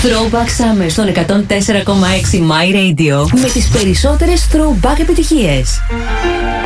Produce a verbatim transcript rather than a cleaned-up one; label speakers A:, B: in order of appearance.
A: Throwback Summer στον εκατόν τέσσερα κόμμα έξι My Radio με τις περισσότερες throwback επιτυχίες.